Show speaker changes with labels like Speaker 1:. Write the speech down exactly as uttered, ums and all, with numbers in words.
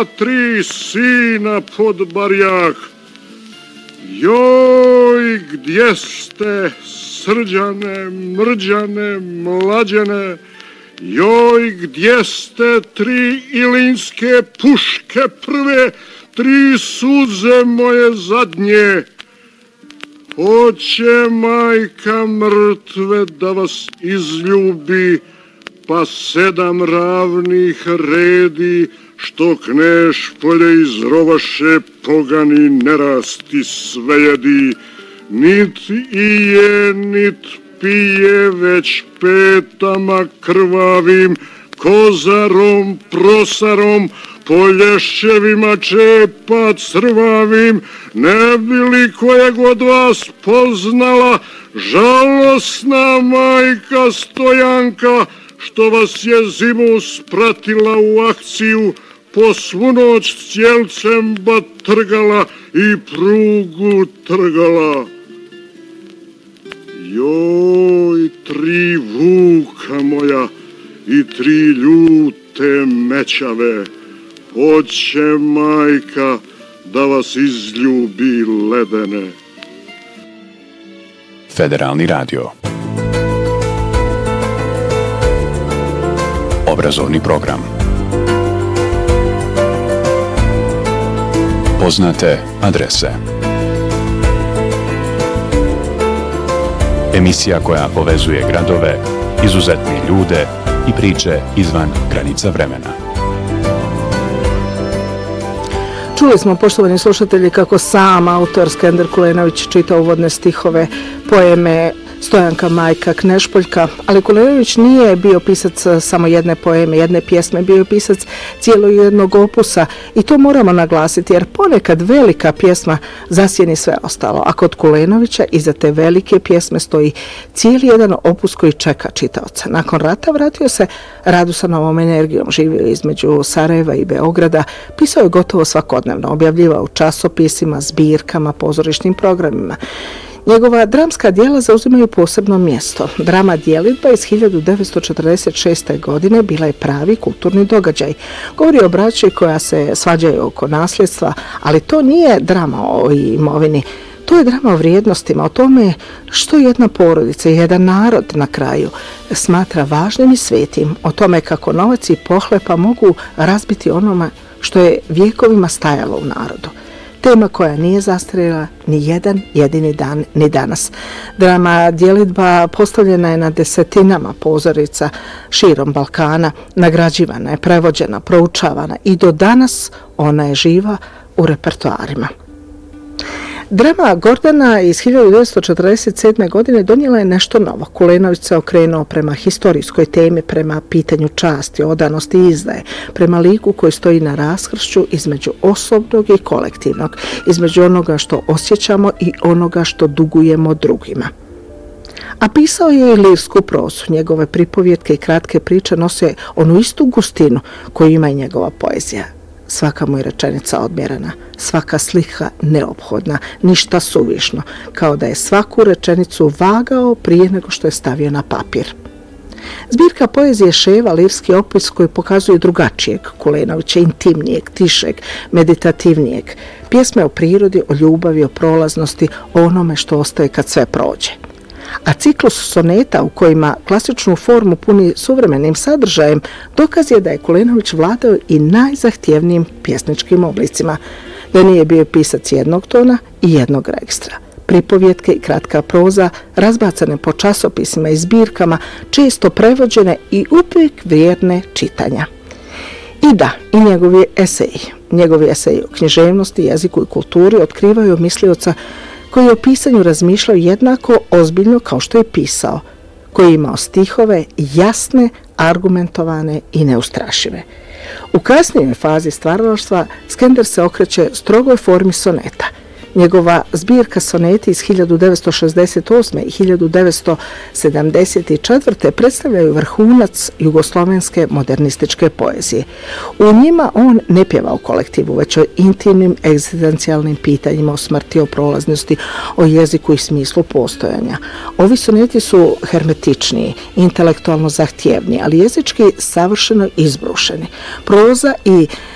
Speaker 1: moja tri sina pod barjak. Joj, gdje ste, Srđane, Mrđane, Mlađene? Joj, gdje ste tri ilinske puške prve, tri suze moje zadnje? Hoće majka mrtve da vas izljubi, pa sedam ravnih redi, što kneš polje izrovaše, pogani nerasti sve jedi. Nit i je, nit pije, već petama krvavim, kozarom, prosarom, polješćevima čepa crvavim. Ne bi li kojeg od vas poznala žalosna majka Stojanka, što vas je zimu spratila u akciju, po svu noć cijelcem batrgala i prugu trgala. Joj, tri vuka moja i tri ljute mećave, hoće majka da vas izljubi ledene.
Speaker 2: Federalni radio. Obrazovni program. Poznate adrese. Emisija koja povezuje gradove, izuzetne ljude i priče izvan granica vremena.
Speaker 3: Čuli smo, poštovani slušatelji, kako sam autor Skender Kulenović čita uvodne stihove poeme Stojanka majka Knešpoljka, ali Kulenović nije bio pisac samo jedne poeme, jedne pjesme, bio je pisac cijelog jednog opusa i to moramo naglasiti, jer ponekad velika pjesma zasjeni sve ostalo, a kod Kulenovića iza te velike pjesme stoji cijeli jedan opus koji čeka čitaoca. Nakon rata vratio se radu sa novom energijom, živio između Sarajeva i Beograda, pisao je gotovo svakodnevno, objavljivao u časopisima, zbirkama, pozorišnim programima. Njegova dramska djela zauzimaju posebno mjesto. Drama Djelidba iz hiljadu devetsto četrdeset šeste. godine bila je pravi kulturni događaj. Govori o braći koja se svađaju oko nasljedstva, ali to nije drama o imovini. To je drama o vrijednostima, o tome što jedna porodica i jedan narod na kraju smatra važnim i svetim, o tome kako novac i pohlepa mogu razbiti onome što je vjekovima stajalo u narodu. Tema koja nije zastarjela ni jedan jedini dan ni danas. Drama Djelidba postavljena je na desetinama pozorica širom Balkana, nagrađivana je, prevođena, proučavana i do danas ona je živa u repertoarima. Drama Gordana iz hiljadu devetsto četrdeset sedme. godine donijela je nešto novo. Kulenović se okrenuo prema historijskoj temi, prema pitanju časti, odanosti i izdaje, prema liku koji stoji na raskršću između osobnog i kolektivnog, između onoga što osjećamo i onoga što dugujemo drugima. A pisao je i lirsku prozu. Njegove pripovjetke i kratke priče nose onu istu gustinu koju ima i njegova poezija. Svaka mu je rečenica odmjerena, svaka slika neophodna, ništa suvišno, kao da je svaku rečenicu vagao prije nego što je stavio na papir. Zbirka poezije Ševa, lirski opus koji pokazuje drugačijeg Kulenovića, intimnijeg, tišeg, meditativnijeg. Pjesme o prirodi, o ljubavi, o prolaznosti, o onome što ostaje kad sve prođe. A ciklus soneta u kojima klasičnu formu puni suvremenim sadržajem dokaz je da je Kulenović vladao i najzahtjevnijim pjesničkim oblicima, da nije bio pisac jednog tona i jednog registra. Pripovjetke i kratka proza, razbacane po časopisima i zbirkama, često prevođene i uvijek vrijedne čitanja. I da, i njegovi eseji, njegovi eseji o književnosti, jeziku i kulturi otkrivaju mislioca koji je o pisanju razmišljao jednako ozbiljno kao što je pisao, koji je imao stihove jasne, argumentovane i neustrašive. U kasnijoj fazi stvaralaštva Skender se okreće strogoj formi soneta. Njegova zbirka soneti iz hiljadu devetsto šezdeset osme. i hiljadu devetsto sedamdeset četvrte. predstavljaju vrhunac jugoslovenske modernističke poezije. U njima on ne pjeva o kolektivu, već o intimnim egzistencijalnim pitanjima, o smrti, o prolaznosti, o jeziku i smislu postojanja. Ovi soneti su hermetičniji, intelektualno zahtjevniji, ali jezički savršeno izbrušeni. Proza i